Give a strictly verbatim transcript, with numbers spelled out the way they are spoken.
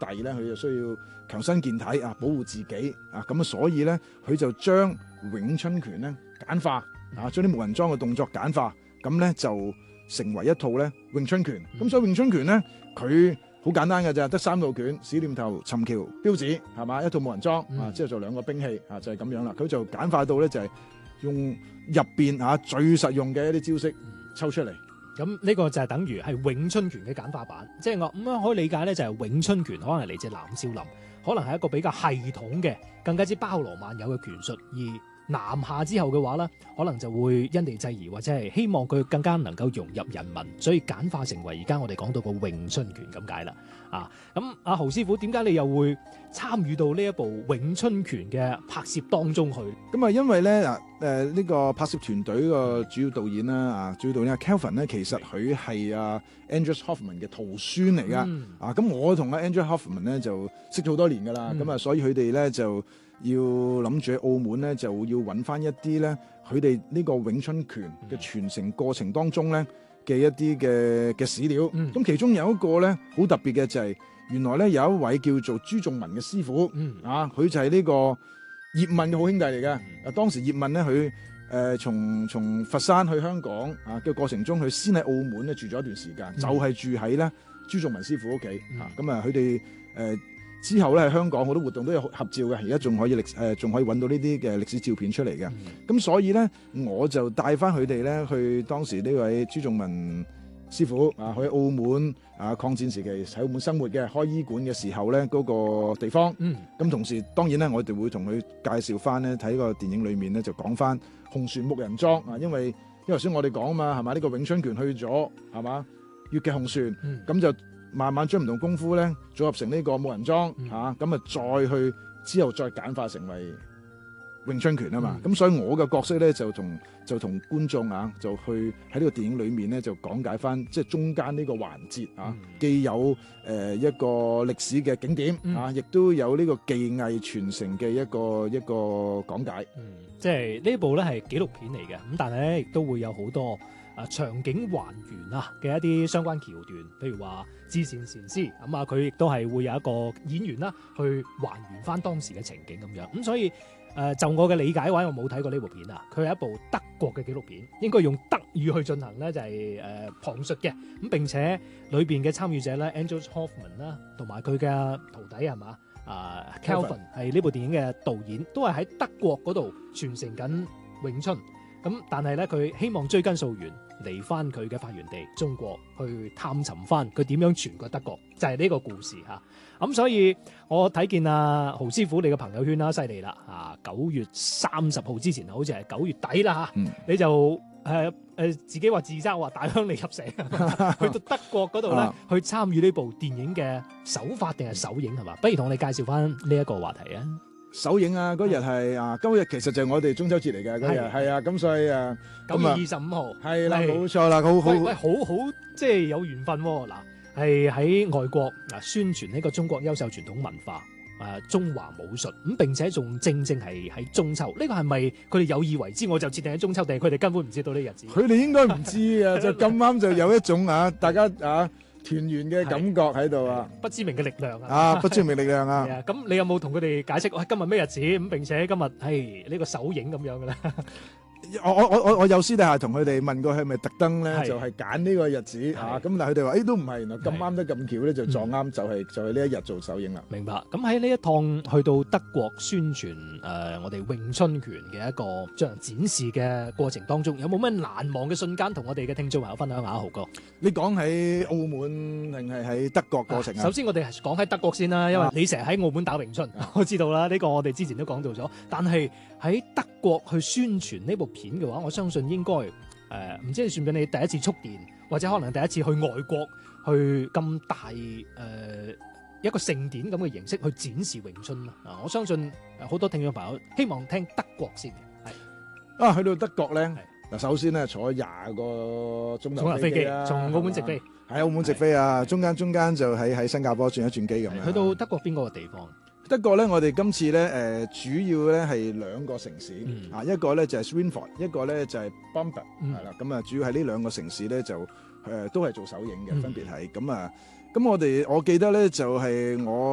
弟咧，佢就需要強身健體啊，保護自己啊，咁啊，所以咧佢就將詠春拳咧簡化啊，將啲無人裝嘅動作簡化，咁咧就成為一套咧詠春拳。咁、嗯、所以詠春拳咧，佢好簡單嘅咋，得三套拳：史念頭、尋橋、標指，係嘛？一套無人裝、嗯、啊，之後就兩個兵器啊，就係、是、咁樣啦。佢就簡化到咧，就係、是、用入邊啊最實用嘅一啲招式抽出嚟。 咁呢個就係等於係詠春拳嘅簡化版，即係我咁樣可以理解咧，就係詠春拳可能係嚟自南少林，可能係一個比較系統嘅、更加之包羅萬有嘅拳術，而南下之後嘅話咧，可能就會因地制宜，或者係希望佢更加能夠融入人民，所以簡化成為而家我哋講到個詠春拳咁解啦。啊，咁阿豪師傅，點解你又會參與到呢一部詠春拳嘅拍攝當中去？咁啊，因為咧嗱，誒呢個拍攝團隊個主要導演啦，啊主要導演阿 Kelvin 咧，其實佢係阿 Andreas Hoffman 嘅徒孫嚟噶。嗯、啊，咁我同阿 Andreas Hoffman 咧就識咗好多年噶啦，咁啊、嗯，所以佢哋咧就要諗住喺澳門咧就要揾翻一啲咧，佢哋呢個詠春拳嘅傳承過程當中咧嘅一啲嘅嘅史料。咁、嗯、其中有一個咧好特別嘅就係、是，原來咧有一位叫做朱仲文嘅師傅，嗯、啊，佢就係呢個葉問嘅好兄弟嚟嘅。啊、嗯，當時葉問咧佢誒從從佛山去香港啊嘅過程中，佢先喺澳門咧住咗一段時間，嗯、就係住喺咧朱仲文師傅屋企。啊，咁啊佢哋誒。之後咧喺香港好多活動都有合照嘅，而家仲可以歷誒仲可以揾到呢啲嘅歷史照片出嚟嘅。咁、嗯、所以咧，我就帶翻佢哋咧去當時呢位朱仲文師傅啊，去澳門啊抗戰時期喺澳門生活嘅，開醫館嘅時候咧嗰、那個地方。咁、嗯、同時當然咧，我哋會同佢介紹翻咧睇個電影裏面咧就講翻紅船木人樁啊，因為因為頭先我哋講啊嘛，係嘛，呢、這個詠春拳去咗係嘛粵劇紅船，咁、嗯、就。慢慢將唔同功夫咧組合成呢個木人樁嚇，咁啊再去之後再簡化成為詠春拳啊嘛。咁、嗯、所以我嘅角色咧就同就同觀眾啊，就去喺呢個電影裏面咧就講解翻，即係中間呢個環節啊，嗯、既有誒、呃、一個歷史嘅景點、嗯、啊，亦都有呢個技藝傳承嘅一個一個講解。 嗯，即係呢部咧係紀錄片嚟嘅，咁但係咧亦都會有好多。啊，場景還原啊嘅一啲相關橋段，譬如話至善禪師咁啊，佢亦都係會有一個演員啦，去還原翻當時嘅情景咁樣。咁所以誒、呃，就我嘅理解話，我冇睇過呢部片啊，佢係一部德國嘅紀錄片，應該用德語去進行咧，就係、是、誒、呃、旁述嘅。咁並且裏邊嘅參與者咧 Andreas Hoffman 啦，同埋佢嘅徒弟係嘛啊 Kelvin 係呢部電影嘅導演，都係喺德國嗰度傳承緊詠春。咁但係咧，佢希望追根溯源，嚟翻佢嘅發源地中國，去探尋翻佢點樣傳過德國，就係、是、呢個故事嚇。咁、啊、所以我睇見阿豪師傅你嘅朋友圈啦，犀利啦嚇！九月三十號之前，好似係九月底啦嚇，嗯、你就誒誒、呃呃、自己話自嘲話大鄉里入城，去到德國嗰度咧，去參與呢部電影嘅首發定係首映係嘛？不如同你介紹翻呢一個話題啊！ 首映啊！嗰日係啊，今日其實就係我哋中秋節嚟嘅嗰日，係啊，咁所以啊， 九月二十五號係啦，冇錯啦，好好喂，好好即係有緣分喎。嗱，係喺外國嗱宣傳呢個中國優秀傳統文化誒中華武術咁，並且仲正正係喺中秋，呢個係咪佢哋有意為之？我就設定喺中秋，定係佢哋根本唔知道呢日子？佢哋應該唔知啊，就咁啱就有一種啊，大家啊。團圓嘅感覺喺度啊！不知名嘅力量啊！啊，不知名力量啊！咁你有冇同佢哋解釋？喂，今日咩日子？咁並且今日係呢個首映咁樣嘅咧？我我我我我有私底下同佢哋問過，係咪特登咧就係揀呢個日子嚇？咁但係佢哋話，誒都唔係，原來咁啱得咁巧咧，就撞啱就係就係呢一日做首映啦。明白。咁喺呢一趟去到德國宣傳誒我哋詠春拳嘅一個將展示嘅過程當中，有冇咩難忘嘅瞬間同我哋嘅聽眾朋友分享下？豪哥，你講喺澳門定係喺德國過程啊？首先我哋係講喺德國先啦，因為你成日喺澳門打詠春，我知道啦，呢個我哋之前都講到咗。但係喺德國去宣傳呢部片嘅話，我相信應該誒，唔、呃、知你算唔算你第一次觸電，或者可能第一次去外國去咁大誒、呃、一個盛典咁嘅形式去展示詠春啊！我相信好多聽眾朋友希望聽德國先嘅，係啊，去到德國咧，嗱，首先咧坐廿個鐘頭飛機啊，從澳門直飛，喺澳門直飛啊，中間中間就喺喺新加坡轉一轉機咁樣。去到德國邊個地方？德國咧，我哋今次咧誒、呃、主要咧係兩個城市、嗯、啊，一個咧就係 Schweinfurt， 一個咧就係 Bamberg， 係啦，咁啊主要係呢兩個城市咧就誒、呃、都係做首映嘅，分別係咁啊，咁我哋我記得咧就係、是、我。